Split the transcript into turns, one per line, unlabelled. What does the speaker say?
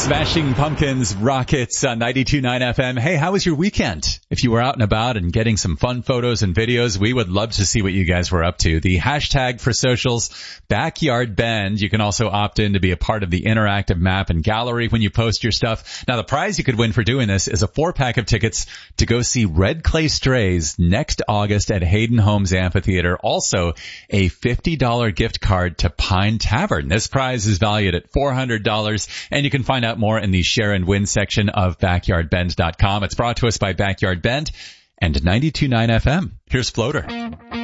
Smashing Pumpkins, Rockets on 92.9 FM. Hey, how was your weekend? If you were out and about and getting some fun photos and videos, we would love to see what you guys were up to. The hashtag for socials, Backyard Bend. You can also opt in to be a part of the interactive map and gallery when you post your stuff. Now, the prize you could win for doing this is a 4-pack of tickets to go see Red Clay Strays next August at Hayden Homes Amphitheater. Also, a $50 gift card to Pine Tavern. This prize is valued at $400, and you can find out more in the share and win section of backyardbend.com. It's brought to us by Backyard Bend and 92.9 FM. Here's Floater.